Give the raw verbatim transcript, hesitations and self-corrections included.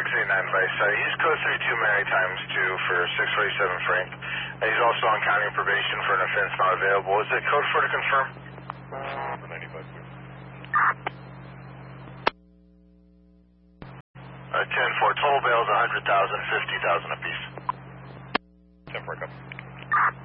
six eight nine Vice. Uh, he's code three two Mary times two for six forty-seven Frank. Uh, he's also on county probation for an offense not available. Is it code four to confirm? For ninety-five, please. Uh, ten four, total bail's one hundred thousand, fifty thousand apiece. ten four, copy.